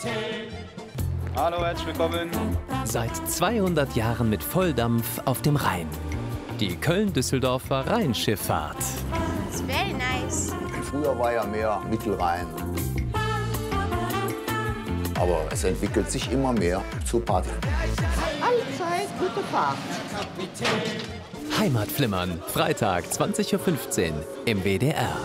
Hallo, herzlich willkommen. Seit 200 Jahren mit Volldampf auf dem Rhein. Die Köln-Düsseldorfer Rheinschifffahrt. It's very nice. Früher war ja mehr Mittelrhein. Aber es entwickelt sich immer mehr zur Party. Allzeit gute Fahrt. Heimatflimmern, Freitag 20:15 Uhr im WDR.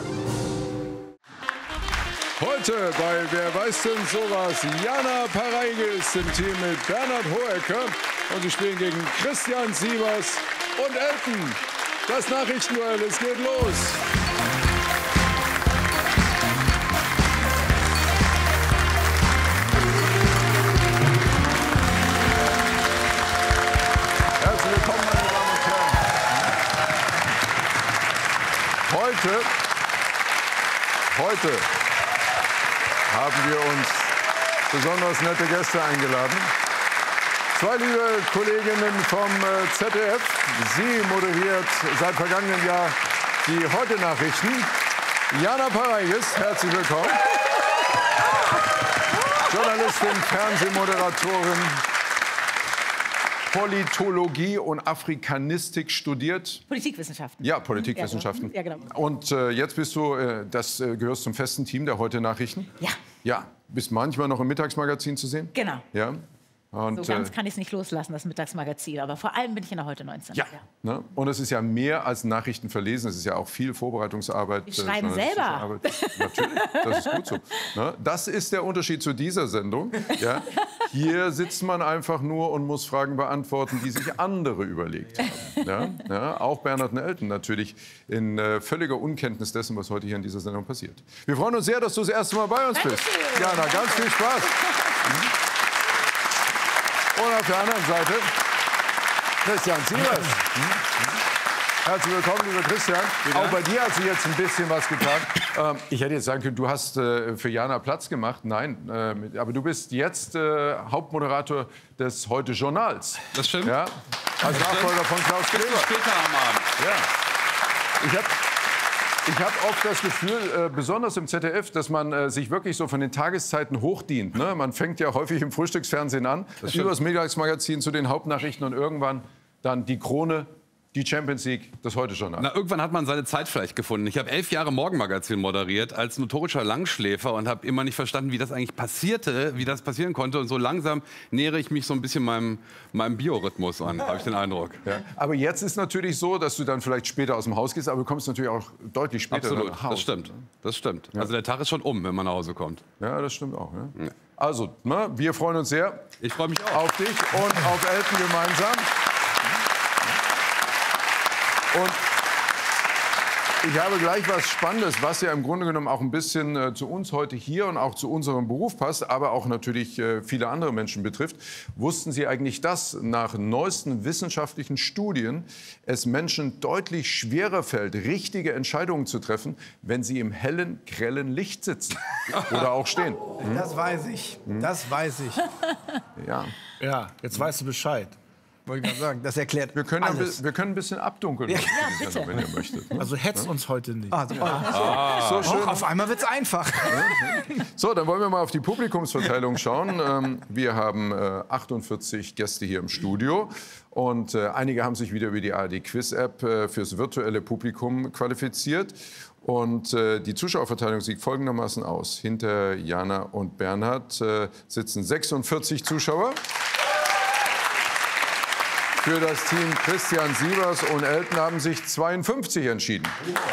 Heute bei Wer weiß denn sowas? Jana Pareigis im Team mit Bernhard Hoecker. Und sie spielen gegen Christian Sievers und Elton. Das Nachrichtenduell, es geht los. Herzlich willkommen, meine Damen und Herren. Heute haben wir uns besonders nette Gäste eingeladen. Zwei liebe Kolleginnen vom ZDF. Sie moderiert seit vergangenem Jahr die Heute-Nachrichten. Jana Pareigis, herzlich willkommen. Journalistin, Fernsehmoderatorin, Politologie und Afrikanistik studiert. Politikwissenschaften. Ja, Politikwissenschaften. Ja, genau. Und jetzt bist du, gehörst zum festen Team der Heute-Nachrichten? Ja. Ja, bist manchmal noch im Mittagsmagazin zu sehen? Genau. Ja. Und, So ganz kann ich es nicht loslassen, das Mittagsmagazin. Aber vor allem bin ich in der Heute 19. ja. Ne? Und es ist ja mehr als Nachrichten verlesen. Es ist ja auch viel Vorbereitungsarbeit. Die schreiben selber. Arbeit. Natürlich, das ist gut so. Ne? Das ist der Unterschied zu dieser Sendung. Ja? Hier sitzt man einfach nur und muss Fragen beantworten, die sich andere überlegt haben. Ja? Ja? Auch Bernhard und Elton natürlich in völliger Unkenntnis dessen, was heute hier in dieser Sendung passiert. Wir freuen uns sehr, dass du das erste Mal bei uns bist. Jana, ganz viel Spaß. Und auf der anderen Seite Christian Sievers. Herzlich willkommen, lieber Christian. Auch bei dir hat sich jetzt ein bisschen was getan. Ich hätte jetzt sagen können, du hast für Jana Platz gemacht. Nein, aber du bist jetzt Hauptmoderator des Heute-Journals. Das stimmt. Ja, als Nachfolger von Klaus Kleber. Später am Abend. Ja. Ich hab oft das Gefühl, besonders im ZDF, dass man sich wirklich so von den Tageszeiten hochdient. Ne? Man fängt ja häufig im Frühstücksfernsehen an, über das Mittagsmagazin zu den Hauptnachrichten und irgendwann dann die Krone, die Champions League, das Heute-Journal. Na, irgendwann hat man seine Zeit vielleicht gefunden. Ich habe 11 Jahre Morgenmagazin moderiert als notorischer Langschläfer und habe immer nicht verstanden, wie das eigentlich passierte, wie das passieren konnte. Und so langsam nähere ich mich so ein bisschen meinem Biorhythmus an, habe ich den Eindruck. Ja. Aber jetzt ist natürlich so, dass du dann vielleicht später aus dem Haus gehst, aber du kommst natürlich auch deutlich später Absolut, nach Hause. das stimmt. Das stimmt. Ja. Also der Tag ist schon wenn man nach Hause kommt. Ja, das stimmt auch. Ja. Also, ne, wir freuen uns sehr. Ich freue mich auch. Auf dich und auf Elton gemeinsam. Und ich habe gleich was Spannendes, was ja im Grunde genommen auch ein bisschen zu uns heute hier und auch zu unserem Beruf passt, aber auch natürlich viele andere Menschen betrifft. Wussten Sie eigentlich, dass nach neuesten wissenschaftlichen Studien es Menschen deutlich schwerer fällt, richtige Entscheidungen zu treffen, wenn sie im hellen, grellen Licht sitzen oder auch stehen? Das weiß ich. Das weiß ich. Ja. Ja, jetzt weißt du Bescheid. Wollte ich gerade sagen, das erklärt Wir können alles. ein bisschen abdunkeln, bitte. wenn ihr möchtet. Also hetzt uns heute nicht. So schön. Auf einmal wird's einfach. So, dann wollen wir mal auf die Publikumsverteilung schauen. Wir haben 48 Gäste hier im Studio und einige haben sich wieder über die ARD-Quiz-App fürs virtuelle Publikum qualifiziert. Und die Zuschauerverteilung sieht folgendermaßen aus. Hinter Jana und Bernhard sitzen 46 Zuschauer. Für das Team Christian Sievers und Elton haben sich 52 entschieden.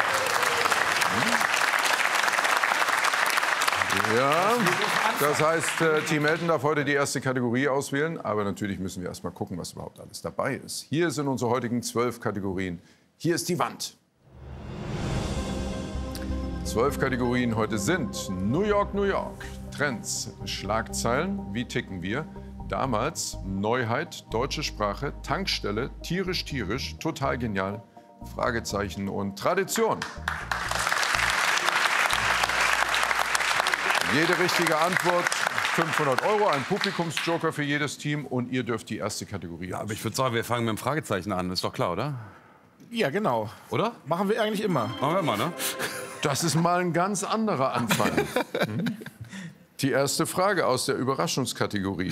Ja, das heißt, Team Elton darf heute die erste Kategorie auswählen. Aber natürlich müssen wir erst mal gucken, was überhaupt alles dabei ist. Hier sind unsere heutigen 12 Kategorien. Hier ist die Wand. 12 Kategorien heute sind New York, New York, Trends, Schlagzeilen, wie ticken wir? Damals Neuheit, deutsche Sprache, Tankstelle, tierisch, tierisch, total genial, Fragezeichen und Tradition. Jede richtige Antwort 500 €, ein Publikumsjoker für jedes Team und ihr dürft die erste Kategorie. Aber ich würde sagen, wir fangen mit dem Fragezeichen an. Ist doch klar, oder? Ja, genau. Oder? Machen wir eigentlich immer. Machen wir mal, ne? Das ist mal ein ganz anderer Anfang. Die erste Frage aus der Überraschungskategorie.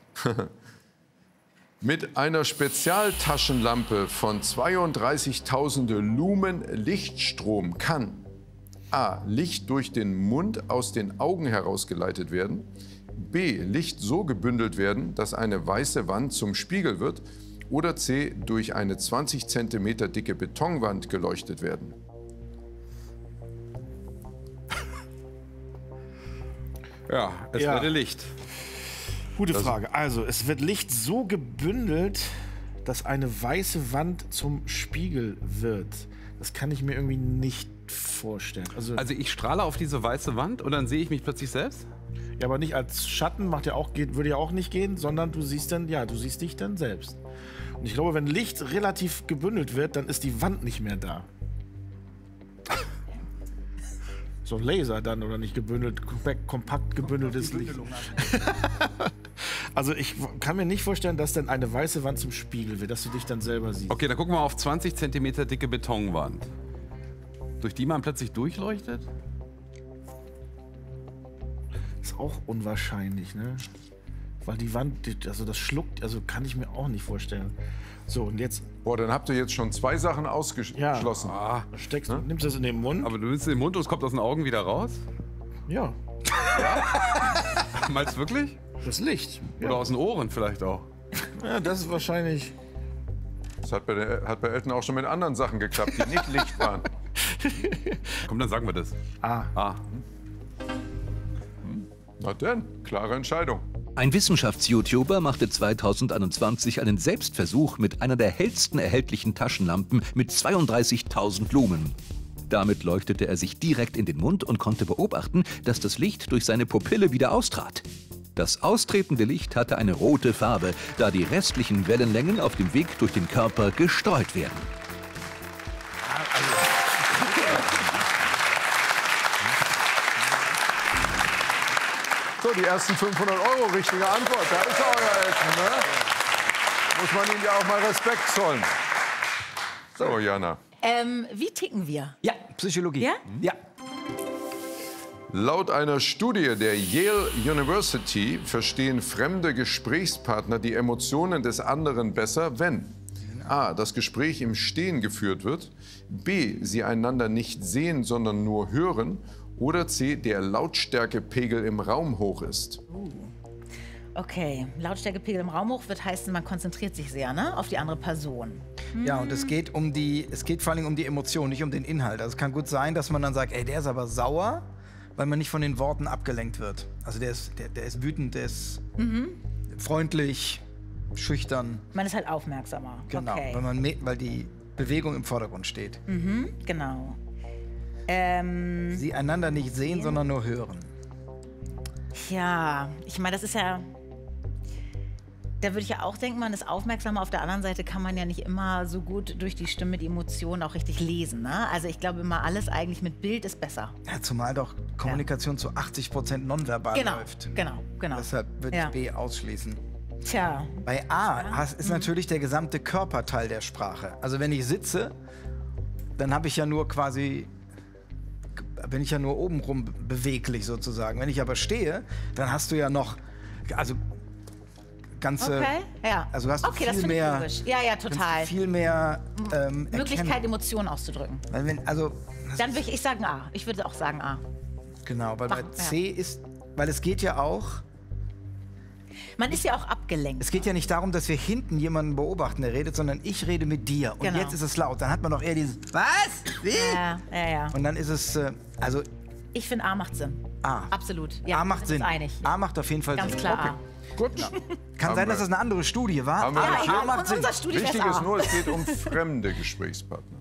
Mit einer Spezialtaschenlampe von 32.000 Lumen Lichtstrom kann A. Licht durch den Mund aus den Augen herausgeleitet werden, B. Licht so gebündelt werden, dass eine weiße Wand zum Spiegel wird oder C. durch eine 20 cm dicke Betonwand geleuchtet werden. Ja, es werde Licht. Gute Frage. Also, es wird Licht so gebündelt, dass eine weiße Wand zum Spiegel wird. Das kann ich mir irgendwie nicht vorstellen. Also Ich strahle auf diese weiße Wand und dann sehe ich mich plötzlich selbst? ja, aber nicht als Schatten, würde ja auch nicht gehen, sondern du siehst dich dann selbst. Und ich glaube, wenn Licht relativ gebündelt wird, dann ist die Wand nicht mehr da. So ein Laser dann, oder nicht gebündelt, kompakt gebündeltes Licht. Also ich kann mir nicht vorstellen, dass dann eine weiße Wand zum Spiegel wird, dass du dich dann selber siehst. Okay, dann gucken wir auf 20 cm dicke Betonwand. Durch die man plötzlich durchleuchtet? Ist auch unwahrscheinlich, ne? Weil die Wand, also das schluckt, also kann ich mir auch nicht vorstellen. So, und jetzt... Boah, dann habt ihr jetzt schon 2 Sachen ausgeschlossen. Ah, nimmst du das in den Mund? aber du nimmst den Mund und es kommt aus den Augen wieder raus? Ja, Meinst du wirklich? das Licht. Oder Ja, aus den Ohren vielleicht auch? ja, das ist wahrscheinlich... Das hat bei Elton auch schon mit anderen Sachen geklappt, die nicht Licht waren. Komm, dann sagen wir das. Ah. Na denn, klare Entscheidung. Ein Wissenschafts-YouTuber machte 2021 einen Selbstversuch mit einer der hellsten erhältlichen Taschenlampen mit 32.000 Lumen. Damit leuchtete er sich direkt in den Mund und konnte beobachten, dass das Licht durch seine Pupille wieder austrat. Das austretende Licht hatte eine rote Farbe, da die restlichen Wellenlängen auf dem Weg durch den Körper gestreut werden. So, die ersten 500 €, richtige Antwort. Da ist euer Elton, ne? Muss man ihm ja auch mal Respekt zollen. So, Jana. Wie ticken wir? Ja, Psychologie. Ja? Ja. Laut einer Studie der Yale University verstehen fremde Gesprächspartner die Emotionen des anderen besser, wenn A. das Gespräch im Stehen geführt wird, B. sie einander nicht sehen, sondern nur hören oder C. der Lautstärkepegel im Raum hoch ist. Okay, Lautstärkepegel im Raum hoch wird heißen, man konzentriert sich sehr, ne, auf die andere Person. Ja, und es geht vor allem um die Emotion, nicht um den Inhalt. Also es kann gut sein, dass man dann sagt, ey, der ist aber sauer, weil man nicht von den Worten abgelenkt wird. Also der ist wütend, der ist freundlich, schüchtern. Man ist halt aufmerksamer. Genau, Okay. weil die Bewegung im Vordergrund steht. Genau. Sie einander nicht sehen, sondern nur hören. Ja, ich meine, das ist ja... Da würde ich ja auch denken, man ist aufmerksamer. Auf der anderen Seite kann man ja nicht immer so gut durch die Stimme die Emotionen auch richtig lesen. Ne? Also ich glaube immer, alles eigentlich mit Bild ist besser. Ja, zumal doch Kommunikation zu 80% nonverbal läuft. Genau. Deshalb würde ich B ausschließen. Tja. Bei A ist natürlich der gesamte Körperteil der Sprache. Also wenn ich sitze, dann habe ich ja nur bin ich ja nur obenrum beweglich sozusagen. Wenn ich aber stehe, dann hast du ja noch, also ganze, Okay, ja. also hast du okay, das viel finde ich mehr, logisch. Ja, total. viel mehr Möglichkeit, Emotionen auszudrücken. Weil Dann würde ich sagen A. Ich würde auch sagen A. Genau, weil bei C ist, weil es geht ja auch, man ist ja auch abgelenkt. es geht ja nicht darum, dass wir hinten jemanden beobachten, der redet, sondern ich rede mit dir. Und Genau. jetzt ist es laut. Dann hat man doch eher dieses, was? Wie? Ja. Und dann ist es, also Ich finde A macht Sinn. A. Absolut. Ja, A macht wir Sinn. sind uns einig. A macht auf jeden Fall Ganz Sinn. klar Okay. A. Gut. Kann sein, dass das eine andere Studie war. Haben wir aber notiert. A macht Sinn. Unser Studie Wichtig ist ist A. nur, es geht um fremde Gesprächspartner.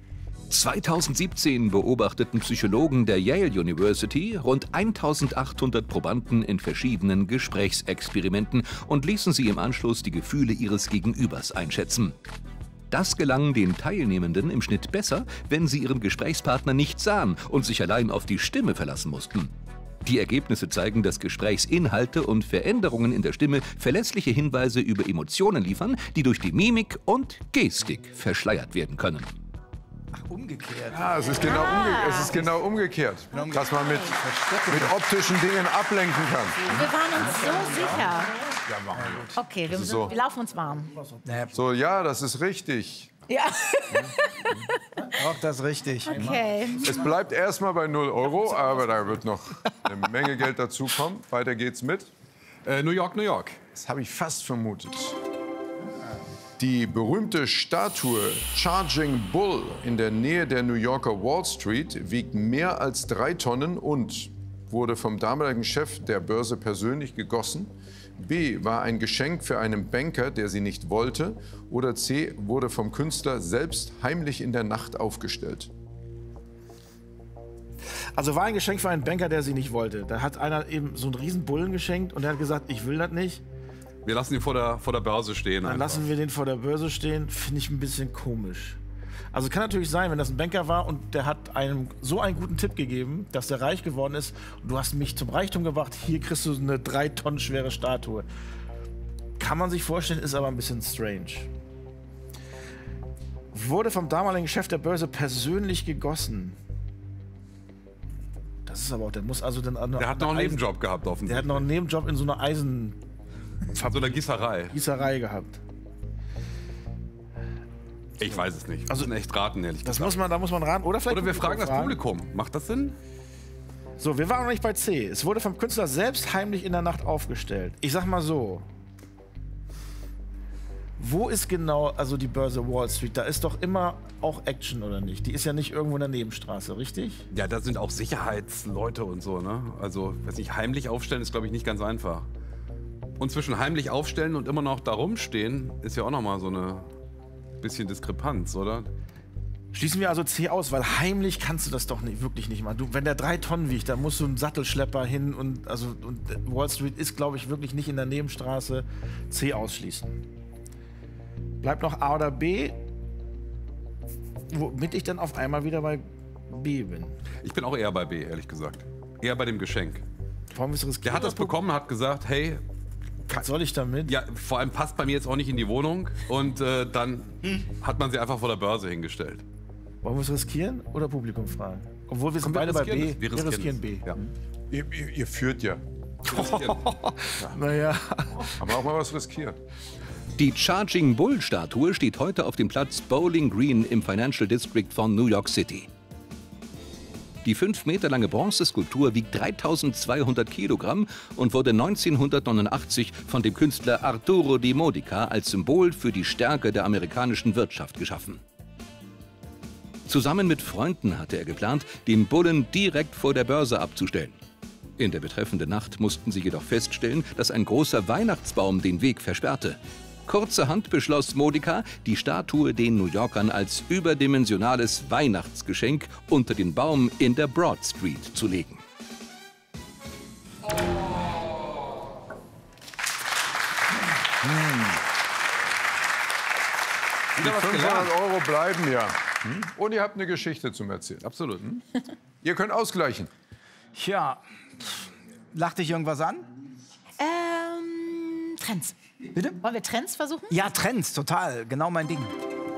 2017 beobachteten Psychologen der Yale University rund 1800 Probanden in verschiedenen Gesprächsexperimenten und ließen sie im Anschluss die Gefühle ihres Gegenübers einschätzen. Das gelang den Teilnehmenden im Schnitt besser, wenn sie ihren Gesprächspartner nicht sahen und sich allein auf die Stimme verlassen mussten. Die Ergebnisse zeigen, dass Gesprächsinhalte und Veränderungen in der Stimme verlässliche Hinweise über Emotionen liefern, die durch die Mimik und Gestik verschleiert werden können. Ach, umgekehrt. Ja, es ist genau umgekehrt. Dass man mit optischen Dingen ablenken kann. Wir waren uns so sicher. Okay, wir laufen uns warm. So, ja, das ist richtig. Ja. Auch das richtig. Okay. Es bleibt erstmal bei 0 €, aber da wird noch eine Menge Geld dazukommen. Weiter geht's mit New York, New York. Das habe ich fast vermutet. Die berühmte Statue Charging Bull in der Nähe der New Yorker Wall Street wiegt mehr als 3 Tonnen und wurde vom damaligen Chef der Börse persönlich gegossen. B. War ein Geschenk für einen Banker, der sie nicht wollte. Oder C. Wurde vom Künstler selbst heimlich in der Nacht aufgestellt. Also war ein Geschenk für einen Banker, der sie nicht wollte. Da hat einer eben so einen riesen Bullen geschenkt und der hat gesagt, ich will das nicht. Wir lassen ihn vor der Börse stehen. Dann lassen wir den vor der Börse stehen. Finde ich ein bisschen komisch. Also kann natürlich sein, wenn das ein Banker war und der hat einem so einen guten Tipp gegeben, dass der reich geworden ist und du hast mich zum Reichtum gebracht, hier kriegst du eine 3 Tonnen schwere Statue. Kann man sich vorstellen, ist aber ein bisschen strange. Wurde vom damaligen Chef der Börse persönlich gegossen. Das ist aber auch, der muss also dann... Der hat noch einen Nebenjob gehabt, offensichtlich. Der hat noch einen Nebenjob in so einer so einer Gießerei. Gehabt. Ich weiß es nicht. Also echt raten, ehrlich gesagt. Da muss man raten. Oder wir fragen das Publikum. Macht das Sinn? So, wir waren noch nicht bei C. Es wurde vom Künstler selbst heimlich in der Nacht aufgestellt. Ich sag mal so. Wo ist genau also die Börse Wall Street? Da ist doch immer auch Action, oder nicht? Die ist ja nicht irgendwo in der Nebenstraße, richtig? Ja, da sind auch Sicherheitsleute und so, ne? Also, weiß nicht, heimlich aufstellen ist, glaube ich, nicht ganz einfach. Und zwischen heimlich aufstellen und immer noch da rumstehen ist ja auch noch mal so eine bisschen Diskrepanz, oder? Schließen wir also C aus, weil heimlich kannst du das doch wirklich nicht machen. Wenn der 3 Tonnen wiegt, dann musst du einen Sattelschlepper hin und Wall Street ist, glaube ich, wirklich nicht in der Nebenstraße. C ausschließen. Bleibt noch A oder B, womit ich dann auf einmal wieder bei B bin. Ich bin auch eher bei B, ehrlich gesagt. Eher bei dem Geschenk. Warum ist das? Der hat das bekommen, hat gesagt, hey, was soll ich damit? Ja, vor allem passt bei mir jetzt auch nicht in die Wohnung. Und dann hat man sie einfach vor der Börse hingestellt. Wollen wir es riskieren oder Publikum fragen? Obwohl wir sind beide bei B. Wir riskieren B. Ja. Ihr führt ja. Naja. Aber auch mal was riskiert. Die Charging Bull-Statue steht heute auf dem Platz Bowling Green im Financial District von New York City. Die 5 Meter lange Bronzeskulptur wiegt 3200 Kilogramm und wurde 1989 von dem Künstler Arturo Di Modica als Symbol für die Stärke der amerikanischen Wirtschaft geschaffen. Zusammen mit Freunden hatte er geplant, den Bullen direkt vor der Börse abzustellen. In der betreffenden Nacht mussten sie jedoch feststellen, dass ein großer Weihnachtsbaum den Weg versperrte. Kurzerhand beschloss Modica, die Statue den New Yorkern als überdimensionales Weihnachtsgeschenk unter den Baum in der Broad Street zu legen. Die 500 € bleiben ja. Und ihr habt eine Geschichte zum Erzählen. Absolut. Ihr könnt ausgleichen. Tja, lacht dich irgendwas an? Trends. Bitte? Wollen wir Trends versuchen? Ja, Trends, total. Genau mein Ding.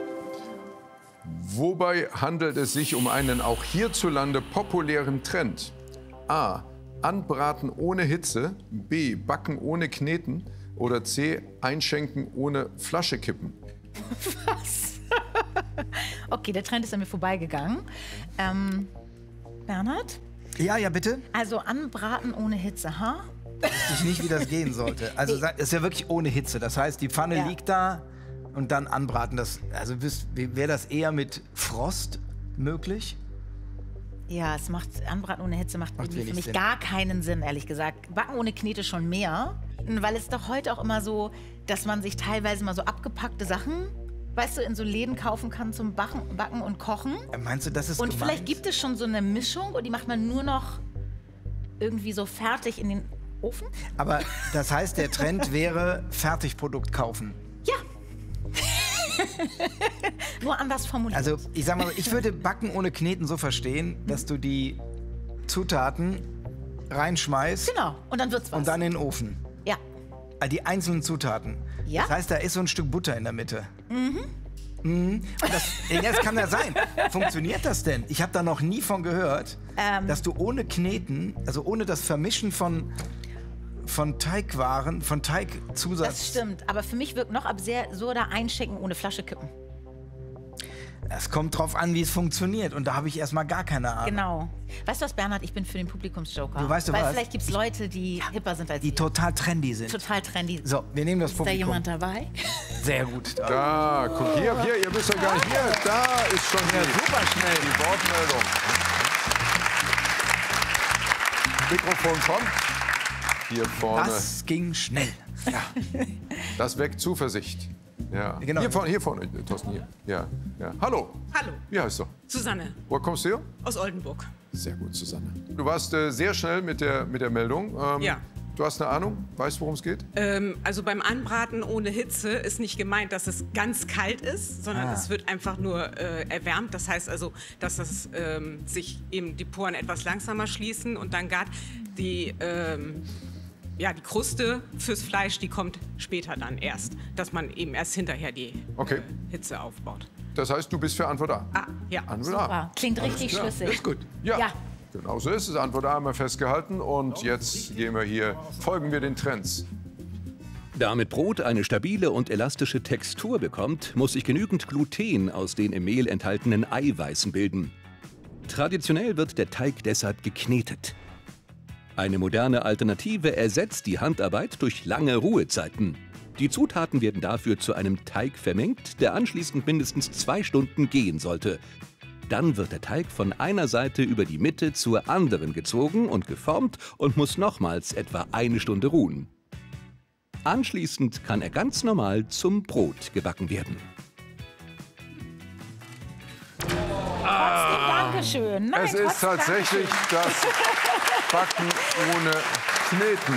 Wobei handelt es sich um einen auch hierzulande populären Trend? A. Anbraten ohne Hitze. B. Backen ohne Kneten. Oder C. Einschenken ohne Flasche kippen. Was? Okay, der Trend ist an mir vorbeigegangen. Bernhard? Ja, bitte? Also anbraten ohne Hitze, ha? Wusste ich nicht, wie das gehen sollte. Also es ist ja wirklich ohne Hitze. Das heißt, die Pfanne liegt da und dann anbraten. Also wäre das eher mit Frost möglich? Ja, Anbraten ohne Hitze macht irgendwie für mich Sinn. gar keinen Sinn, ehrlich gesagt. Backen ohne Knete schon mehr. Weil es doch heute auch immer so, dass man sich teilweise mal so abgepackte Sachen, weißt du, in so Läden kaufen kann zum Backen und Kochen. Meinst du, das ist Und gemeint? vielleicht gibt es schon so eine Mischung und die macht man nur noch irgendwie so fertig in den Ofen. Aber das heißt, der Trend wäre Fertigprodukt kaufen. Ja. Nur anders formuliert. Also ich sag mal, ich würde Backen ohne Kneten so verstehen, dass du die Zutaten reinschmeißt. Genau, und dann wird's was. Und dann in den Ofen. Ja. Die einzelnen Zutaten. Ja. Das heißt, da ist so ein Stück Butter in der Mitte. Mhm. Und das kann ja sein. Funktioniert das denn? Ich habe da noch nie von gehört, dass du ohne Kneten, also ohne das Vermischen von Teigwaren, von Teigzusatz... Das stimmt, aber für mich wirkt noch ab sehr so da einschenken ohne Flasche kippen. Es kommt drauf an, wie es funktioniert. Und da habe ich erstmal gar keine Ahnung. Genau. Weißt du was, Bernhard? Ich bin für den Publikumsjoker. Du weißt Weil was? vielleicht gibt es Leute, die hipper sind als Die ich. total trendy sind. Total trendy. So, wir nehmen das Ist da Publikum. jemand dabei? Sehr gut. Da, guck hier, ihr müsst ja gar nicht hier. Da ist schon super schnell die Wortmeldung. Mikrofon kommt. Hier vorne. Das ging schnell. Ja. Das weckt Zuversicht. Ja. Genau. Hier vorne, Thorsten, hier. Ja, ja. Hallo. Hallo, Wie heißt du? Susanne Woher kommst du her? aus Oldenburg. Sehr gut, Susanne. Du warst sehr schnell mit der Meldung. Ja. Du hast eine Ahnung? Weißt du, worum es geht? Also beim Anbraten ohne Hitze ist nicht gemeint, dass es ganz kalt ist, sondern es wird einfach nur erwärmt. Das heißt also, dass das, sich eben die Poren etwas langsamer schließen und dann gart die die Kruste fürs Fleisch, die kommt später dann erst, dass man eben erst hinterher die Hitze aufbaut. Das heißt, du bist für Antwort A. Ah, ja. Antwort A. Super. Klingt richtig Klar. schlüssig. Ist gut. Ja. Ja. Genau so ist es. Antwort A haben wir festgehalten. Und jetzt folgen wir den Trends. Damit Brot eine stabile und elastische Textur bekommt, muss sich genügend Gluten aus den im Mehl enthaltenen Eiweißen bilden. Traditionell wird der Teig deshalb geknetet. Eine moderne Alternative ersetzt die Handarbeit durch lange Ruhezeiten. Die Zutaten werden dafür zu einem Teig vermengt, der anschließend mindestens 2 Stunden gehen sollte. Dann wird der Teig von einer Seite über die Mitte zur anderen gezogen und geformt und muss nochmals etwa 1 Stunde ruhen. Anschließend kann er ganz normal zum Brot gebacken werden. Dankeschön. Nein, Es ist tatsächlich das Backen ohne Kneten.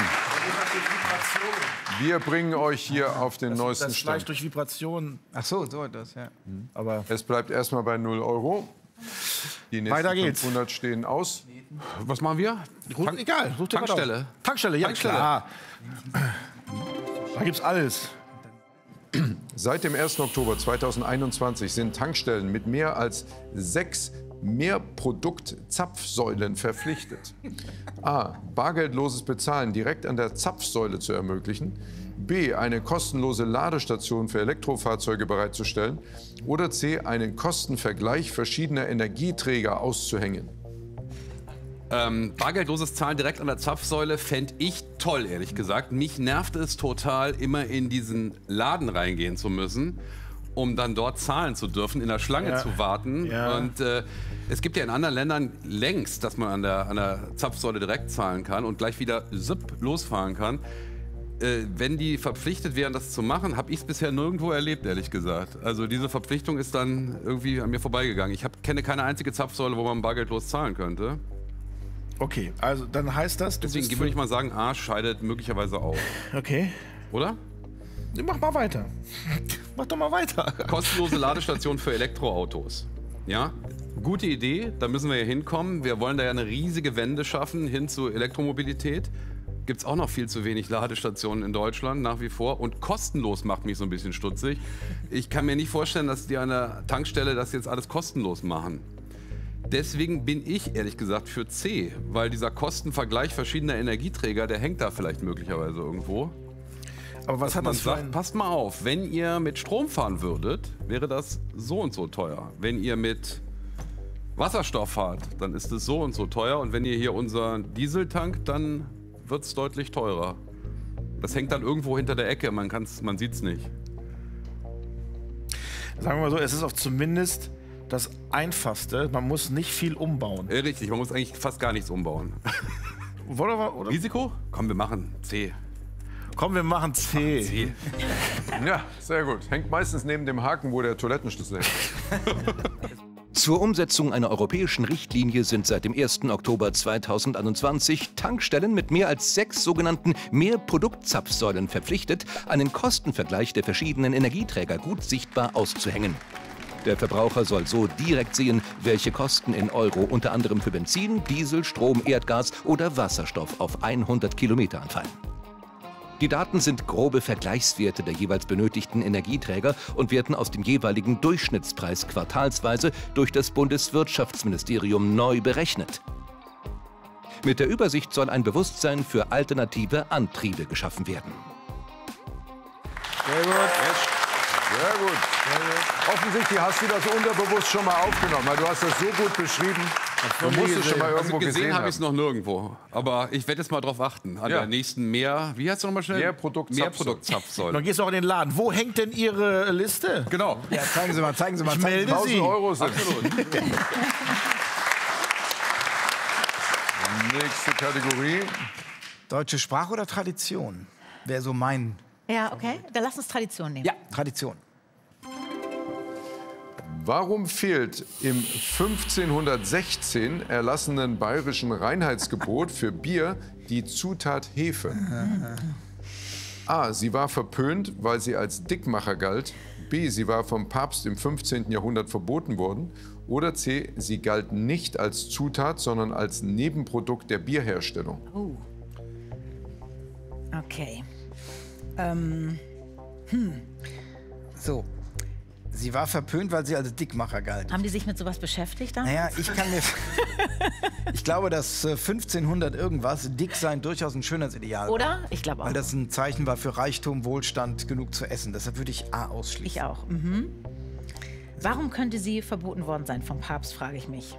Wir bringen euch hier auf den neuesten Das Fleisch Stand. durch Vibration. Ach so, das, ja. Aber Es bleibt erstmal bei 0 €. Die nächsten Weiter geht's. 500 stehen aus. Was machen wir? egal, such dir was Tankstelle. aus. Tankstelle, ja Tankstelle. klar. Da gibt's alles. Seit dem 1. Oktober 2021 sind Tankstellen mit mehr als 6 Mehrprodukt-Zapfsäulen verpflichtet. A. Bargeldloses Bezahlen direkt an der Zapfsäule zu ermöglichen. B. Eine kostenlose Ladestation für Elektrofahrzeuge bereitzustellen. Oder C. Einen Kostenvergleich verschiedener Energieträger auszuhängen. Bargeldloses Zahlen direkt an der Zapfsäule fände ich toll, ehrlich gesagt. Mich nervt es total, immer in diesen Laden reingehen zu müssen, um dann dort zahlen zu dürfen, in der Schlange zu warten. Ja. Und es gibt ja in anderen Ländern längst, dass man an der Zapfsäule direkt zahlen kann und gleich wieder losfahren kann. Wenn die verpflichtet wären, das zu machen, habe ich es bisher nirgendwo erlebt, ehrlich gesagt. Also diese Verpflichtung ist dann irgendwie an mir vorbeigegangen. Ich kenne keine einzige Zapfsäule, wo man bargeldlos zahlen könnte. Okay, also dann heißt das, du Deswegen bist würde ich mal sagen, A scheidet möglicherweise aus. Okay. Oder? Mach mal weiter. Mach doch mal weiter. Kostenlose Ladestation für Elektroautos. Ja, gute Idee, da müssen wir ja hinkommen. Wir wollen da ja eine riesige Wende schaffen hin zu Elektromobilität. Gibt es auch noch viel zu wenig Ladestationen in Deutschland nach wie vor. Und kostenlos macht mich so ein bisschen stutzig. Ich kann mir nicht vorstellen, dass die an der Tankstelle das jetzt alles kostenlos machen. Deswegen bin ich ehrlich gesagt für C, weil dieser Kostenvergleich verschiedener Energieträger, der hängt da vielleicht möglicherweise irgendwo. Aber was hat Man das für sagt, passt mal auf, wenn ihr mit Strom fahren würdet, wäre das so und so teuer. Wenn ihr mit Wasserstoff fahrt, dann ist es so und so teuer. Und wenn ihr hier unseren Diesel tankt, dann wird es deutlich teurer. Das hängt dann irgendwo hinter der Ecke, man sieht es nicht. Sagen wir mal so, es ist auch zumindest das Einfachste. Man muss nicht viel umbauen. Richtig, man muss eigentlich fast gar nichts umbauen. Oder? Risiko? Komm, wir machen C. Komm, wir machen C. C. Ja, sehr gut. Hängt meistens neben dem Haken, wo der Toilettenschlüssel hängt. Zur Umsetzung einer europäischen Richtlinie sind seit dem 1. Oktober 2021 Tankstellen mit mehr als 6 sogenannten Mehrproduktzapfsäulen verpflichtet, einen Kostenvergleich der verschiedenen Energieträger gut sichtbar auszuhängen. Der Verbraucher soll so direkt sehen, welche Kosten in Euro unter anderem für Benzin, Diesel, Strom, Erdgas oder Wasserstoff auf 100 Kilometer anfallen. Die Daten sind grobe Vergleichswerte der jeweils benötigten Energieträger und werden aus dem jeweiligen Durchschnittspreis quartalsweise durch das Bundeswirtschaftsministerium neu berechnet. Mit der Übersicht soll ein Bewusstsein für alternative Antriebe geschaffen werden. Sehr gut. Sehr gut. Offensichtlich hast du das unterbewusst schon mal aufgenommen, weil du hast das so gut beschrieben. Du musst es schon mal irgendwo gesehen habe ich es haben. noch nirgendwo. Aber ich werde jetzt mal drauf achten. An der nächsten wie heißt du nochmal schnell? Mehrproduktzapfsäule. Dann gehst du auch in den Laden. Wo hängt denn Ihre Liste? Genau. Ja, zeigen Sie mal, zeigen Sie mal. Ich melde 1000 Sie. Euro sind. Absolut. Nächste Kategorie. Deutsche Sprache oder Tradition? Wäre so mein... Ja, okay. Dann lass uns Tradition nehmen. Ja, Tradition. Warum fehlt im 1516 erlassenen bayerischen Reinheitsgebot für Bier die Zutat Hefe? A. Sie war verpönt, weil sie als Dickmacher galt. B. Sie war vom Papst im 15. Jahrhundert verboten worden. Oder C. Sie galt nicht als Zutat, sondern als Nebenprodukt der Bierherstellung. Oh. Okay. So. Sie war verpönt, weil sie als Dickmacher galt. Haben die sich mit sowas beschäftigt dann? Naja, ich glaube, dass 1500 irgendwas dick sein durchaus ein Schönheitsideal war. Oder? Ich glaube auch. Weil das ein Zeichen war für Reichtum, Wohlstand, genug zu essen. Deshalb würde ich A ausschließen. Ich auch. Mhm. Warum könnte sie verboten worden sein vom Papst, frage ich mich.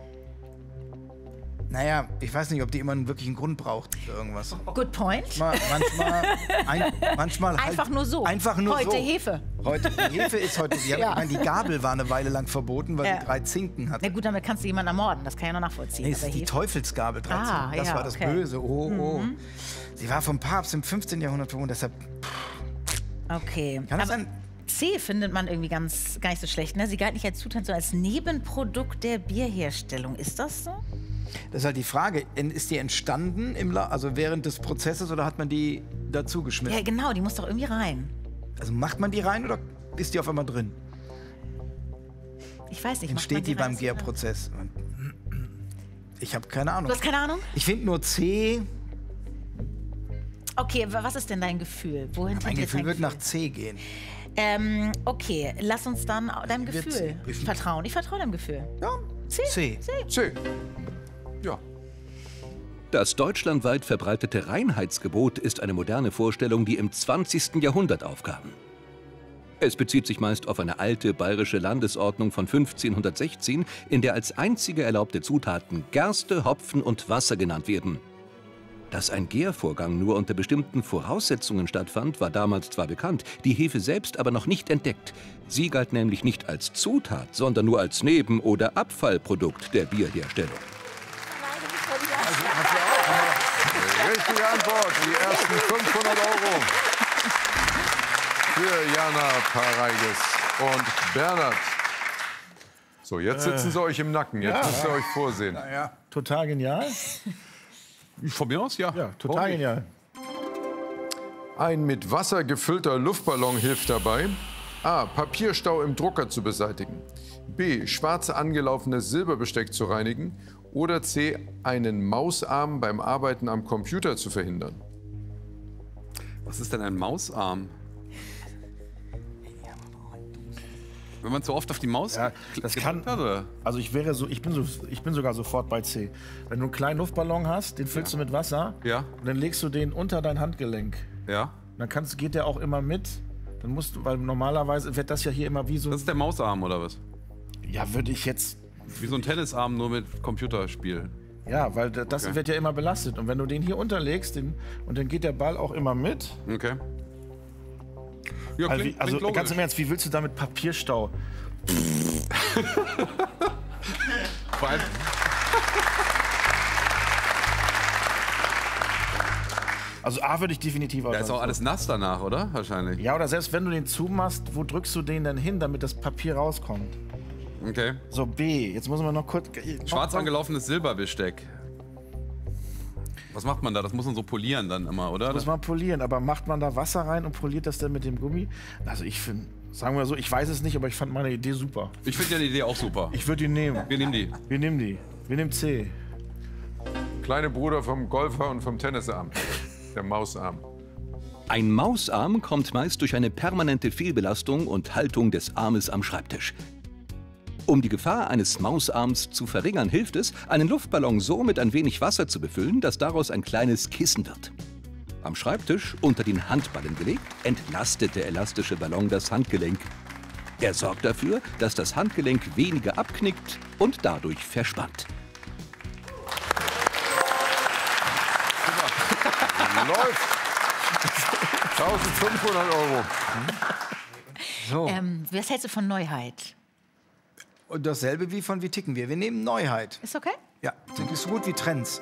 Naja, ich weiß nicht, ob die immer einen wirklichen Grund braucht für irgendwas. Good point. Manchmal Einfach halt, nur so. Einfach nur heute so. Hefe. Heute, die Hefe ist heute, Ja. ich meine, die Gabel war eine Weile lang verboten, weil sie 3 Zinken hatte. Na gut, damit kannst du jemanden ermorden, das kann ich ja noch nachvollziehen. Nee, es Aber ist die Hefe- Teufelsgabel, 3 Zinken. Das ja, war das okay. Böse. Oh. Sie war vom Papst im 15. Jahrhundert verboten, deshalb... Okay. Kann das Aber sein? C findet man irgendwie gar nicht so schlecht. Ne? Sie galt nicht als Zutat, sondern als Nebenprodukt der Bierherstellung. Ist das so? Das ist halt die Frage, ist die entstanden also während des Prozesses oder hat man die dazu geschmissen? Ja, genau, die muss doch irgendwie rein. Also macht man die rein oder ist die auf einmal drin? Ich weiß nicht. macht man Entsteht die rein, beim ist die rein? Gärprozess? Ich habe keine Ahnung. Du hast keine Ahnung? Ich finde nur C. Okay, was ist denn dein Gefühl? Wohin Mein tendiert Gefühl dein wird nach C gehen. Okay, lass uns dann deinem Gefühl vertrauen. Ich vertraue deinem Gefühl. Ja. C. C. Ja. Das deutschlandweit verbreitete Reinheitsgebot ist eine moderne Vorstellung, die im 20. Jahrhundert aufkam. Es bezieht sich meist auf eine alte bayerische Landesordnung von 1516, in der als einzige erlaubte Zutaten Gerste, Hopfen und Wasser genannt werden. Dass ein Gärvorgang nur unter bestimmten Voraussetzungen stattfand, war damals zwar bekannt, die Hefe selbst aber noch nicht entdeckt. Sie galt nämlich nicht als Zutat, sondern nur als Neben- oder Abfallprodukt der Bierherstellung. Richtige Antwort. Die ersten 500 Euro für Jana Pareiges und Bernhard. So, jetzt sitzen sie euch im Nacken. Jetzt müsst ihr euch vorsehen. Ja. Total genial. Von mir aus, ja. Ja, total genial. Ein mit Wasser gefüllter Luftballon hilft dabei, A. Papierstau im Drucker zu beseitigen, B. schwarz angelaufenes Silberbesteck zu reinigen oder C. einen Mausarm beim Arbeiten am Computer zu verhindern. Was ist denn ein Mausarm? Wenn man zu oft auf die Maus Das kann. gedrückt hat, oder? Also ich bin sogar sofort bei C. Wenn du einen kleinen Luftballon hast, den füllst du mit Wasser Ja. und dann legst du den unter dein Handgelenk. Ja. Dann geht der auch immer mit. Dann musst du, weil normalerweise wird das ja hier immer wie so. Das ist der Mausarm, oder was? Ja, würde ich jetzt. Wie so ein Tennisarm, nur mit Computerspiel. Ja, weil das Okay. wird ja immer belastet. Und wenn du den hier unterlegst, und dann geht der Ball auch immer mit. Okay. Ja, klingt Also logisch. ganz im Ernst, wie willst du damit Papierstau? Vor allem, Also A würde ich definitiv da ist auch alles nass danach, oder? Wahrscheinlich. Ja, oder selbst wenn du den zumachst, wo drückst du den denn hin, damit das Papier rauskommt? Okay. So, B. Jetzt muss man noch kurz. Schwarz angelaufenes Silberbesteck. Was macht man da? Das muss man so polieren dann immer, oder? Muss man polieren, aber macht man da Wasser rein und poliert das dann mit dem Gummi? Also ich finde, sagen wir so, ich weiß es nicht, aber ich fand meine Idee super. Ich finde ja die Idee auch super. Ich würde die nehmen. Wir nehmen die. Wir nehmen die. Wir nehmen C. Kleine Bruder vom Golfer und vom Tennisarm. Der Mausarm. Ein Mausarm kommt meist durch eine permanente Fehlbelastung und Haltung des Armes am Schreibtisch. Um die Gefahr eines Mausarms zu verringern, hilft es, einen Luftballon so mit ein wenig Wasser zu befüllen, dass daraus ein kleines Kissen wird. Am Schreibtisch, unter den Handballen gelegt, entlastet der elastische Ballon das Handgelenk. Er sorgt dafür, dass das Handgelenk weniger abknickt und dadurch verspannt. Läuft. 1500 Euro. So. Was hältst du von Neuheit? Und dasselbe wie ticken wir. Wir nehmen Neuheit. Ist okay? Ja, das ist so gut wie Trends.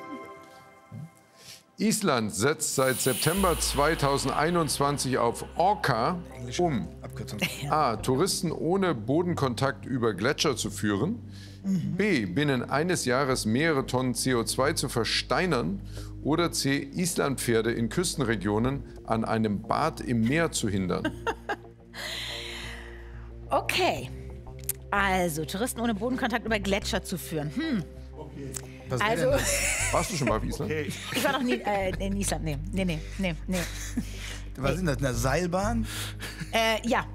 Island setzt seit September 2021 auf Orca um. A. Touristen ohne Bodenkontakt über Gletscher zu führen. B. Binnen eines Jahres mehrere Tonnen CO2 zu versteinern. Oder C. Islandpferde in Küstenregionen an einem Bad im Meer zu hindern. Okay. Also, Touristen ohne Bodenkontakt über Gletscher zu führen. Was Also, Warst du schon mal auf Island? ich war noch nie in Island. Nee. Was ist das, eine Seilbahn? Ja.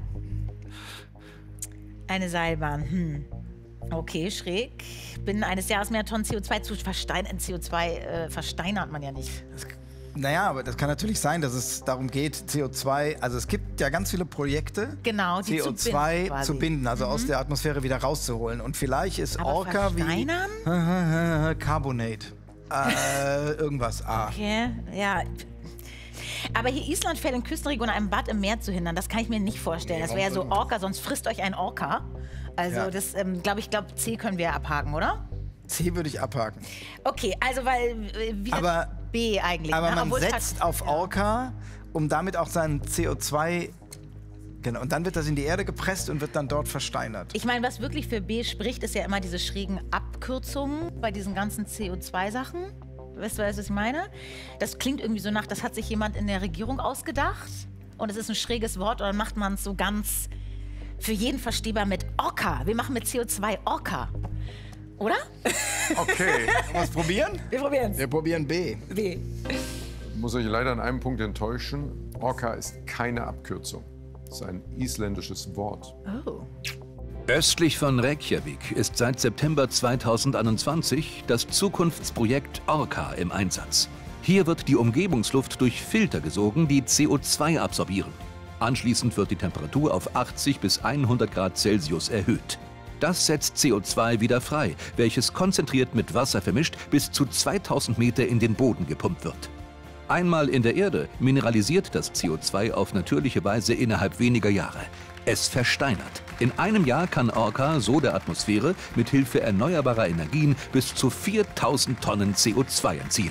Eine Seilbahn. Okay, schräg. Binnen eines Jahres mehr Tonnen CO2 zu versteinern. CO2 versteinert man ja nicht. Naja, aber das kann natürlich sein, dass es darum geht, CO2, also es gibt ja ganz viele Projekte, Genau, die CO2 zu binden, also aus der Atmosphäre wieder rauszuholen. Und vielleicht ist Orca wie Carbonate. Irgendwas A. Okay, ja. Aber hier Island fällt in Küstenregionen einem Bad im Meer zu hindern, das kann ich mir nicht vorstellen. Das wäre ja so Orca, sonst frisst euch ein Orca. Also Ja. das, glaube C können wir abhaken, oder? C würde ich abhaken. Okay, also weil wieder B eigentlich. Aber ne? man Obwohl es setzt auf Orca, um damit auch sein CO2... Genau, und dann wird das in die Erde gepresst und wird dann dort versteinert. Ich meine, was wirklich für B spricht, ist ja immer diese schrägen Abkürzungen bei diesen ganzen CO2-Sachen. Weißt du, was ich meine? Das klingt irgendwie so nach, das hat sich jemand in der Regierung ausgedacht. Und es ist ein schräges Wort und dann macht man es so ganz für jeden verstehbar mit Orca. Wir machen mit CO2 Orca. Oder? Okay. Wollen wir es probieren? Wir probieren es. Wir probieren B. B. Ich muss euch leider an einem Punkt enttäuschen. Orca ist keine Abkürzung. Es ist ein isländisches Wort. Oh. Östlich von Reykjavik ist seit September 2021 das Zukunftsprojekt Orca im Einsatz. Hier wird die Umgebungsluft durch Filter gesogen, die CO2 absorbieren. Anschließend wird die Temperatur auf 80 bis 100 Grad Celsius erhöht. Das setzt CO2 wieder frei, welches konzentriert mit Wasser vermischt bis zu 2000 Meter in den Boden gepumpt wird. Einmal in der Erde mineralisiert das CO2 auf natürliche Weise innerhalb weniger Jahre. Es versteinert. In einem Jahr kann Orca so der Atmosphäre mit Hilfe erneuerbarer Energien bis zu 4000 Tonnen CO2 entziehen.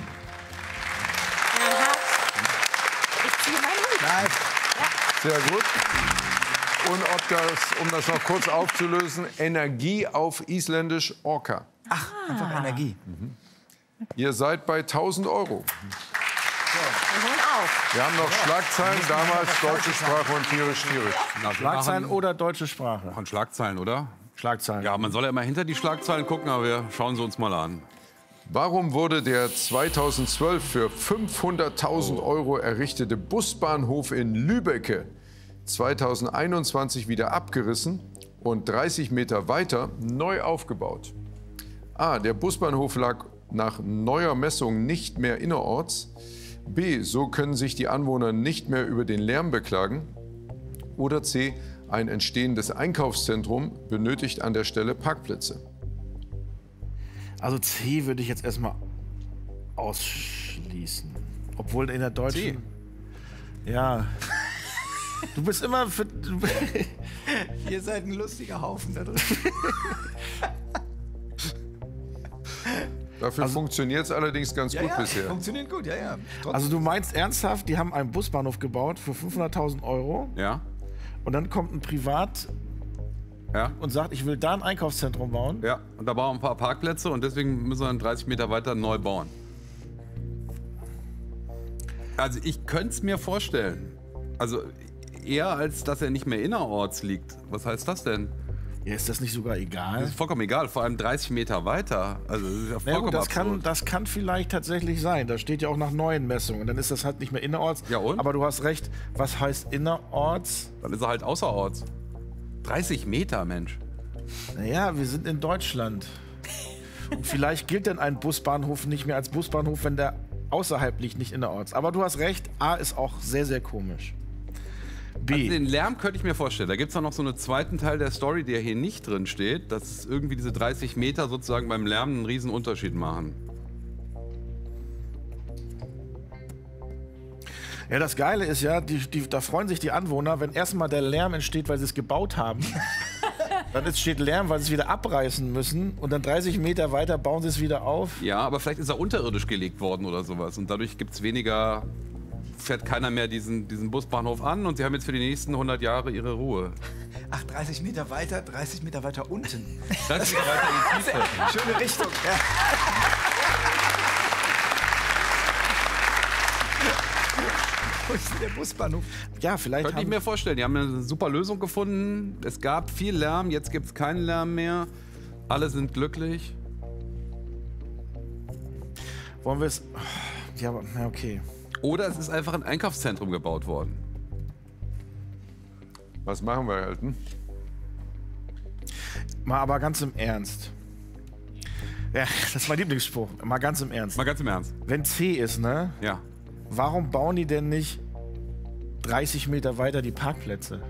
Ich ziehe meinen Hut. Sehr gut. Und um das noch kurz aufzulösen, Energie auf Isländisch Orca. Ach, einfach Energie. Ihr seid bei 1000 Euro. Wir holen auf. Wir haben noch Schlagzeilen, damals deutsche Sprache und tierisch. Na, wir Schlagzeilen machen oder deutsche Sprache? von Schlagzeilen, oder? Schlagzeilen. Ja, man soll ja immer hinter die Schlagzeilen gucken, aber wir schauen sie uns mal an. Warum wurde der 2012 für 500.000 Euro errichtete Busbahnhof in Lübbecke 2021 wieder abgerissen und 30 Meter weiter neu aufgebaut? A. Der Busbahnhof lag nach neuer Messung nicht mehr innerorts. B. So können sich die Anwohner nicht mehr über den Lärm beklagen. Oder C. Ein entstehendes Einkaufszentrum benötigt an der Stelle Parkplätze. Also C würde ich jetzt erstmal ausschließen. Obwohl in der deutschen... Ja. Du bist immer für... Ihr seid ein lustiger Haufen da drin. Dafür funktioniert es allerdings ganz gut bisher. Funktioniert gut, ja. Also du meinst ernsthaft, die haben einen Busbahnhof gebaut für 500.000 Euro Ja? und dann kommt ein Privat Ja? und sagt, ich will da ein Einkaufszentrum bauen? Ja, und da bauen wir ein paar Parkplätze und deswegen müssen wir dann 30 Meter weiter neu bauen. Also ich könnte es mir vorstellen. Also eher als, dass er nicht mehr innerorts liegt. Was heißt das denn? Ja, ist das nicht sogar egal? Das ist vollkommen egal, vor allem 30 Meter weiter. Also das ist ja vollkommen absurd. Das kann vielleicht tatsächlich sein. Da steht ja auch nach neuen Messungen. Dann ist das halt nicht mehr innerorts. Ja, und? Aber du hast recht. Was heißt innerorts? Dann ist er halt außerorts. 30 Meter, Mensch. Naja, wir sind in Deutschland. Und vielleicht gilt denn ein Busbahnhof nicht mehr als Busbahnhof, wenn der außerhalb liegt, nicht innerorts. Aber du hast recht, A ist auch sehr, sehr komisch. B. Also den Lärm könnte ich mir vorstellen. Da gibt es noch so einen zweiten Teil der Story, der hier nicht drin steht, dass irgendwie diese 30 Meter sozusagen beim Lärm einen riesen Unterschied machen. Ja, das Geile ist ja, da freuen sich die Anwohner, wenn erstmal der Lärm entsteht, weil sie es gebaut haben. Dann entsteht Lärm, weil sie es wieder abreißen müssen. Und dann 30 Meter weiter bauen sie es wieder auf. Ja, aber vielleicht ist er unterirdisch gelegt worden oder sowas. Und dadurch gibt es weniger... fährt keiner mehr diesen Busbahnhof an und sie haben jetzt für die nächsten 100 Jahre ihre Ruhe. Ach, 30 Meter weiter, 30 Meter weiter unten. 30 Meter weiter in die Tiefe. Schöne Richtung. Ja. Wo ist denn der Busbahnhof? Ja, vielleicht könnte ich mir vorstellen. Die haben eine super Lösung gefunden. Es gab viel Lärm, jetzt gibt es keinen Lärm mehr. Alle sind glücklich. Wollen wir es... Ja, okay. Oder es ist einfach ein Einkaufszentrum gebaut worden. Was machen wir, Elton? Mal aber ganz im Ernst. Ja, das ist mein Lieblingsspruch. Mal ganz im Ernst. Mal ganz im Ernst. Wenn C ist, ne? Ja. Warum bauen die denn nicht 30 Meter weiter die Parkplätze?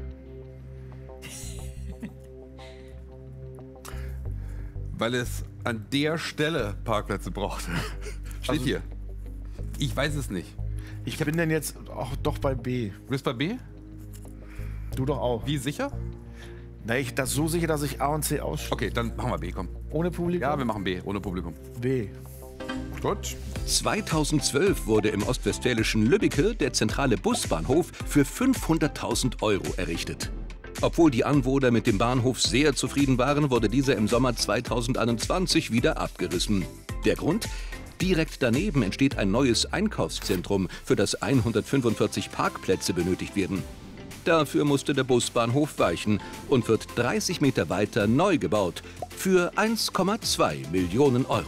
Weil es an der Stelle Parkplätze braucht. Steht Also- hier. Ich weiß es nicht. Ich bin denn jetzt auch doch bei B. Du bist bei B? Du doch auch. Wie sicher? Na, das so sicher, dass ich A und C ausschließe. Okay, dann machen wir B, komm. Ohne Publikum? Ja, wir machen B, ohne Publikum. B. Gut. 2012 wurde im ostwestfälischen Lübbecke der zentrale Busbahnhof für 500.000 € errichtet. Obwohl die Anwohner mit dem Bahnhof sehr zufrieden waren, wurde dieser im Sommer 2021 wieder abgerissen. Der Grund? Direkt daneben entsteht ein neues Einkaufszentrum, für das 145 Parkplätze benötigt werden. Dafür musste der Busbahnhof weichen und wird 30 Meter weiter neu gebaut für 1,2 Millionen €.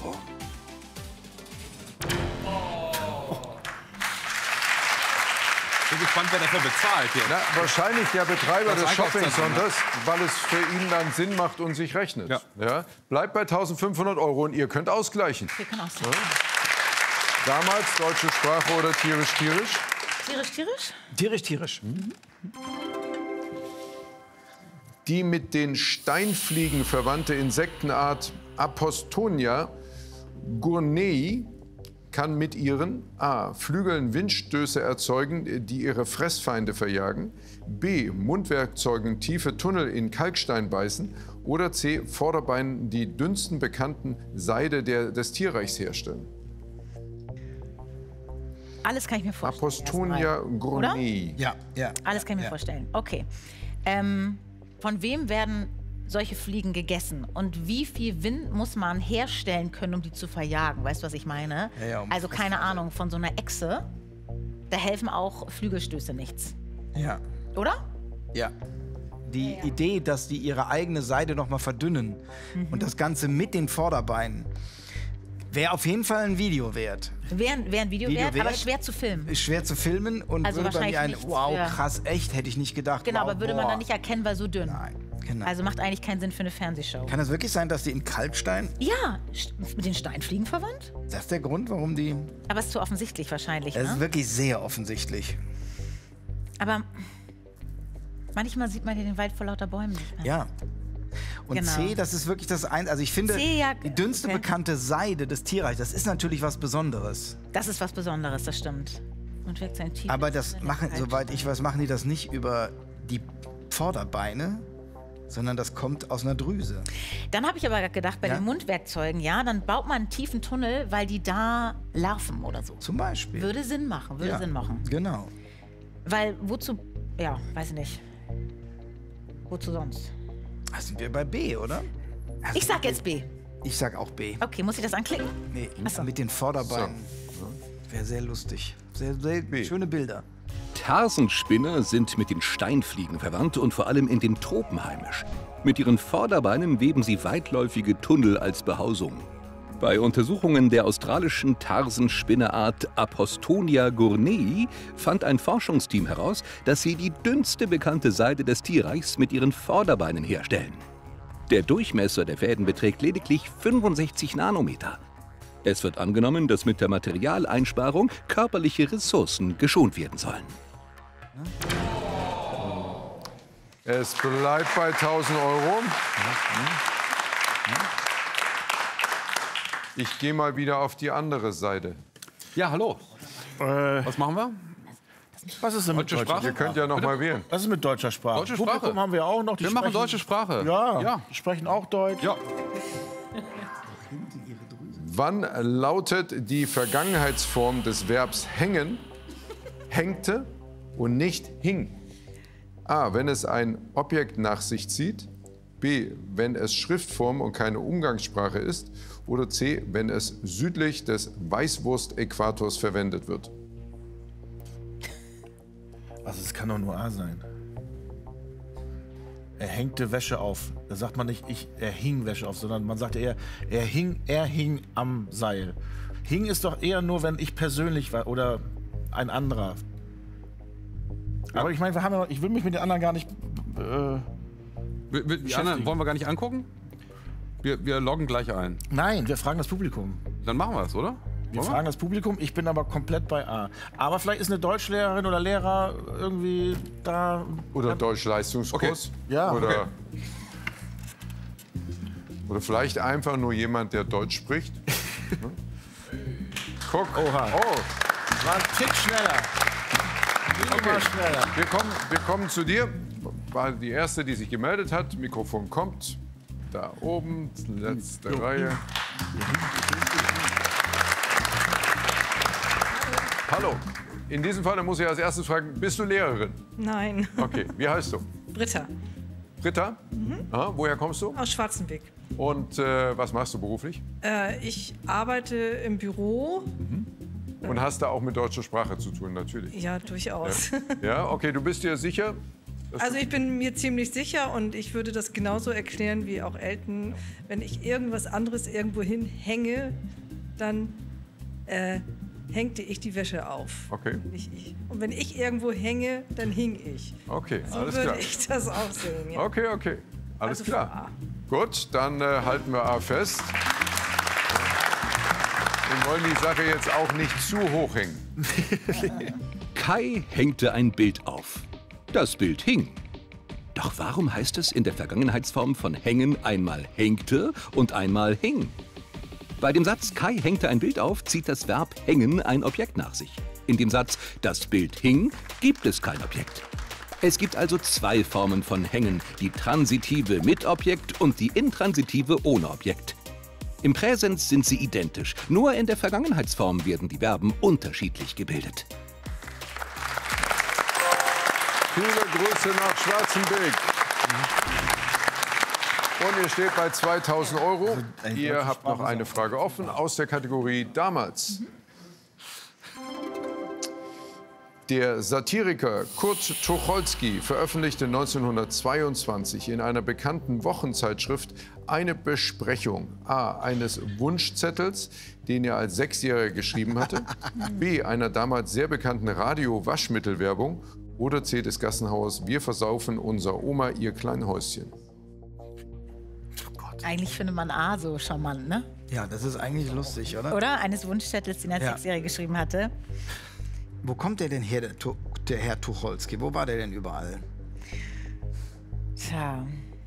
Ich bin gespannt, wer dafür bezahlt jetzt. Na, wahrscheinlich der Betreiber Das des Einkaufszentrum, Shopping-Centers, weil es für ihn dann Sinn macht und sich rechnet. Ja. Ja? Bleibt bei 1.500 € und ihr könnt ausgleichen. Wir können auch sagen. Damals deutsche Sprache oder tierisch, tierisch? Tierisch, tierisch? Tierisch, tierisch. Die mit den Steinfliegen verwandte Insektenart Apostonia gournei kann mit ihren A. Flügeln Windstöße erzeugen, die ihre Fressfeinde verjagen, B. Mundwerkzeugen tiefe Tunnel in Kalkstein beißen oder C. Vorderbeinen die dünnsten bekannten Seide des Tierreichs herstellen. Alles kann ich mir vorstellen. Apostonia erstmal. gournei. Ja, ja. Alles kann ich mir vorstellen. Okay. Von wem werden solche Fliegen gegessen? Und wie viel Wind muss man herstellen können, um die zu verjagen? Weißt du, was ich meine? Ja, ja, also keine Ahnung, von so einer Echse, da helfen auch Flügelstöße nichts. Ja. Oder? Ja. Die Idee, dass die ihre eigene Seide noch mal verdünnen und das Ganze mit den Vorderbeinen, wäre auf jeden Fall ein Video wert. Wäre ein Video wert, aber schwer zu filmen. Ist schwer zu filmen und Also würde bei mir wahrscheinlich ein nichts wow, für- krass, echt, hätte ich nicht gedacht. Genau, wow, aber würde man boah. dann nicht erkennen, weil so dünn. Nein, genau. Also macht eigentlich keinen Sinn für eine Fernsehshow. Kann das wirklich sein, dass die in Kalkstein, Ja, mit den Steinfliegen verwandt? das ist der Grund, warum die... Aber es ist zu offensichtlich wahrscheinlich, Es ist ne? wirklich sehr offensichtlich. Aber manchmal sieht man hier den Wald vor lauter Bäumen nicht mehr. Ja. Und Genau. C, das ist wirklich das Einzige. Also ich finde, C, ja, die dünnste okay. bekannte Seide des Tierreichs, das ist natürlich was Besonderes. Das ist was Besonderes, das stimmt. Und wirkt sein Tief. Aber das machen, soweit ich weiß, machen die das nicht über die Vorderbeine, sondern das kommt aus einer Drüse. Dann habe ich aber gedacht, bei Ja? den Mundwerkzeugen, ja, dann baut man einen tiefen Tunnel, weil die da larven oder so. Zum Beispiel. Würde Sinn machen, würde Ja, Sinn machen. Genau. Weil wozu, ja, weiß ich nicht. Wozu sonst? Da sind wir bei B, oder? Also Ich sag jetzt B. Ich sag auch B. Okay, muss ich das anklicken? Nee, Ach so. mit den Vorderbeinen. Wäre sehr lustig. Sehr schöne Bilder. Tarsenspinner sind mit den Steinfliegen verwandt und vor allem in den Tropen heimisch. Mit ihren Vorderbeinen weben sie weitläufige Tunnel als Behausung. Bei Untersuchungen der australischen Tarsenspinnerart Apostonia gournei fand ein Forschungsteam heraus, dass sie die dünnste bekannte Seide des Tierreichs mit ihren Vorderbeinen herstellen. Der Durchmesser der Fäden beträgt lediglich 65 Nanometer. Es wird angenommen, dass mit der Materialeinsparung körperliche Ressourcen geschont werden sollen. Es bleibt bei 1.000 Euro. Ich gehe mal wieder auf die andere Seite. Ja, hallo. Was machen wir? Was ist denn mit deutscher Sprache? Ihr könnt ja noch mal wählen. Was ist mit deutscher Sprache? Deutsche Sprache. Publikum haben wir auch noch. Die Wir machen deutsche Sprache. Ja, die sprechen auch Deutsch. Ja. Wann lautet die Vergangenheitsform des Verbs hängen, hängte und nicht hing? A, wenn es ein Objekt nach sich zieht. B, wenn es Schriftform und keine Umgangssprache ist. Oder C, wenn es südlich des Weißwurst-Äquators verwendet wird. Also es kann doch nur A sein. Er hängte Wäsche auf. Da sagt man nicht, er hing Wäsche auf, sondern man sagt eher, er hing am Seil. Hing ist doch eher nur, wenn ich persönlich war oder ein anderer. Aber ich meine, ich will mich mit den anderen gar nicht Die anderen wollen wir gar nicht angucken? Wir loggen gleich ein. Nein, wir fragen das Publikum. Dann machen wir es, oder? Wir fragen das Publikum, ich bin aber komplett bei A. Aber vielleicht ist eine Deutschlehrerin oder Lehrer irgendwie da. Oder Deutschleistungskurs. Okay. Ja. Oder vielleicht einfach nur jemand, der Deutsch spricht. Guck. Oha. Oh. War ein Tick schneller. Okay. Schneller. Wir kommen zu dir. War die erste, die sich gemeldet hat. Mikrofon kommt. Da oben, letzte Reihe. Hallo. In diesem Fall muss ich als erstes fragen, bist du Lehrerin? Nein. Okay, wie heißt du? Britta. Britta? Aha, woher kommst du? Aus Schwarzenbeck. Und was machst du beruflich? Ich arbeite im Büro. Und hast da auch mit deutscher Sprache zu tun, natürlich? Ja, durchaus. Ja, okay, du bist dir sicher? Also ich bin mir ziemlich sicher und ich würde das genauso erklären wie auch Elton. Wenn ich irgendwas anderes irgendwo hinhänge, dann hängte ich die Wäsche auf. Okay. Nicht ich. Und wenn ich irgendwo hänge, dann hing ich. Okay, so alles würde klar. ich das auch sehen. Ja. Okay, okay. Alles Also klar. Gut, dann halten wir A fest. Und wollen die Sache jetzt auch nicht zu hoch hängen. Kai hängte ein Bild auf. Das Bild hing. Doch warum heißt es in der Vergangenheitsform von hängen einmal hängte und einmal hing? Bei dem Satz Kai hängte ein Bild auf, zieht das Verb hängen ein Objekt nach sich. In dem Satz das Bild hing gibt es kein Objekt. Es gibt also zwei Formen von hängen, die transitive mit Objekt und die intransitive ohne Objekt. Im Präsens sind sie identisch, nur in der Vergangenheitsform werden die Verben unterschiedlich gebildet. Viele Grüße nach Schwarzenbeck. Und ihr steht bei 2.000 Euro. Ihr habt noch eine Frage offen aus der Kategorie damals. Der Satiriker Kurt Tucholsky veröffentlichte 1922 in einer bekannten Wochenzeitschrift eine Besprechung A. eines Wunschzettels, den er als Sechsjähriger geschrieben hatte, B. einer damals sehr bekannten Radio-Waschmittelwerbung oder C. des Gassenhauers Wir versaufen unser Oma ihr Kleinhäuschen. Eigentlich findet man A so charmant, ne? Ja, das ist eigentlich lustig, oder? Oder? Eines Wunschzettels, den er als Ja. Sechsjähriger geschrieben hatte. Wo kommt der denn her, der Herr Tucholsky? Wo war der denn überall? Tja.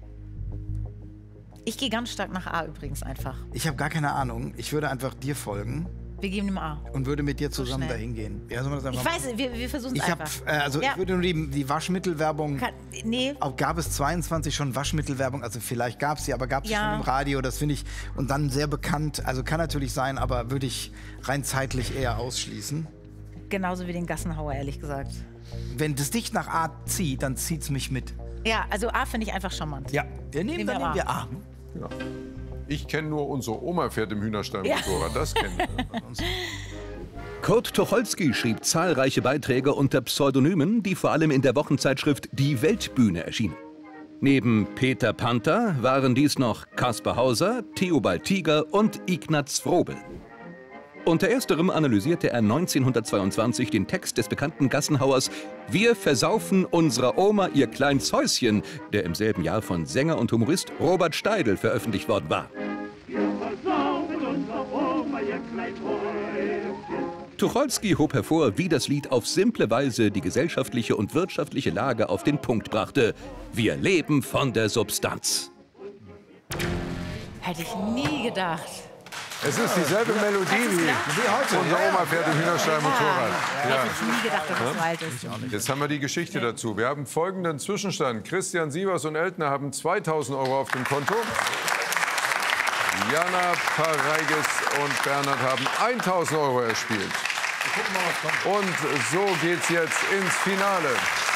Ich gehe ganz stark nach A übrigens einfach. Ich habe gar keine Ahnung. Ich würde einfach dir folgen Wir geben ihm A. und würde mit dir zusammen schnell. dahin gehen. Ja, sollen wir das Ich einfach weiß, wir versuchen es Ich habe, einfach. ich würde nur die Waschmittelwerbung. Nee. Auch gab es 22 schon Waschmittelwerbung? Also vielleicht gab es sie, aber gab es Ja. schon im Radio? Das finde ich und dann sehr bekannt. Also kann natürlich sein, aber würde ich rein zeitlich eher ausschließen. Genauso wie den Gassenhauer, ehrlich gesagt. Wenn das dich nach A zieht, dann zieht's mich mit. Ja, also A finde ich einfach charmant. Ja, dann nehmen wir A. Ja. Ich kenne nur, unsere Oma fährt im Hühnerstall Motorrad. Das kenne ich. Kurt Tucholsky schrieb zahlreiche Beiträge unter Pseudonymen, die vor allem in der Wochenzeitschrift Die Weltbühne erschienen. Neben Peter Panther waren dies noch Kaspar Hauser, Theobald Tiger und Ignaz Frobel. Unter ersterem analysierte er 1922 den Text des bekannten Gassenhauers »Wir versaufen unserer Oma ihr kleines Häuschen«, der im selben Jahr von Sänger und Humorist Robert Steidl veröffentlicht worden war. Tucholsky hob hervor, wie das Lied auf simple Weise die gesellschaftliche und wirtschaftliche Lage auf den Punkt brachte. Wir leben von der Substanz. Hätte ich nie gedacht. Es ist dieselbe Melodie wie heute. Unsere Oma fährt im Hühnerstall Motorrad. Ja. Hätte ich nie gedacht, dass es so alt ist. Jetzt haben wir die Geschichte dazu. Wir haben folgenden Zwischenstand. Christian Sievers und Eltner haben 2.000 € auf dem Konto. Jana Pareigis und Bernhard haben 1.000 € erspielt. Und so geht's jetzt ins Finale.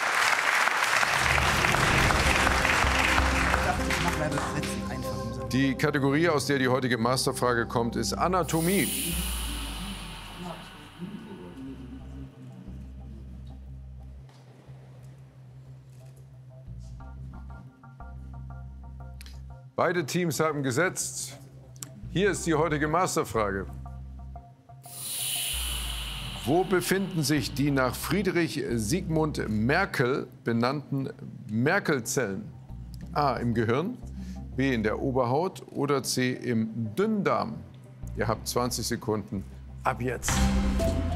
Die Kategorie, aus der die heutige Masterfrage kommt, ist Anatomie. Beide Teams haben gesetzt. Hier ist die heutige Masterfrage. Wo befinden sich die nach Friedrich Sigmund Merkel benannten Merkelzellen? A. im Gehirn, B. in der Oberhaut oder C. im Dünndarm? Ihr habt 20 Sekunden ab jetzt.